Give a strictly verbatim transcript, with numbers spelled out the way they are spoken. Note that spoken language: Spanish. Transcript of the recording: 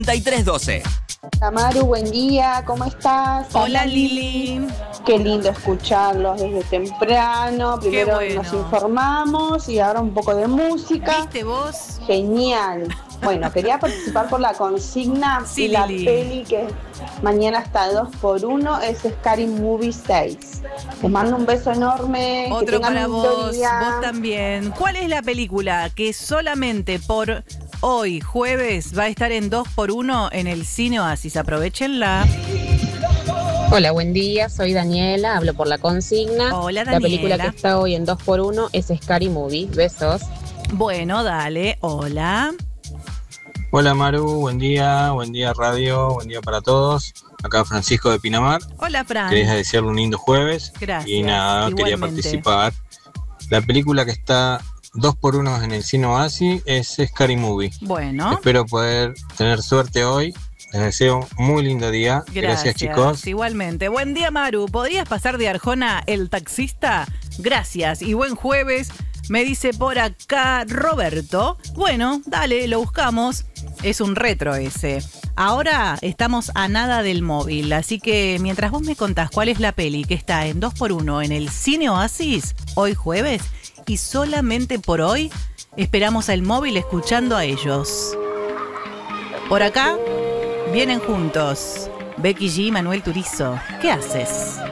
treinta y tres doce. Tamaru, buen día, ¿cómo estás? Hola, Lili. Qué lindo escucharlos desde temprano. Primero bueno. nos informamos y ahora un poco de música. ¿Viste vos? Genial. Bueno, quería participar por la consigna Sí, y la Lili. peli que mañana está dos por uno es Scary Movie seis. Les mando un beso enorme. que Otro tengan para un vos, lindo día. vos también. ¿Cuál es la película que solamente por hoy, jueves, va a estar en dos por uno en el Cine Oasis? Aprovechenla. Hola, buen día, soy Daniela, hablo por la consigna. Hola, La película Daniela. que está hoy en dos por uno es Scary Movie. Besos. Bueno, dale. Hola. Hola Maru, buen día, buen día radio, buen día para todos. Acá Francisco de Pinamar. Hola, Fran. Quería desearle un lindo jueves. Gracias, Y nada, quería igualmente. participar. La película que está dos por uno en el Cine Oasis es Scary Movie. Bueno. Espero poder tener suerte hoy. Les deseo un muy lindo día. Gracias, Gracias chicos. Igualmente. Buen día, Maru. ¿Podrías pasar de Arjona el taxista? Gracias y buen jueves. Me dice por acá Roberto. Bueno, dale, lo buscamos. Es un retro ese. Ahora estamos a nada del móvil, así que mientras vos me contás cuál es la peli que está en dos por uno en el Cine Oasis, hoy jueves, y solamente por hoy, esperamos al móvil escuchando a ellos. Por acá, vienen juntos Becky G y Manuel Turizo. ¿Qué haces?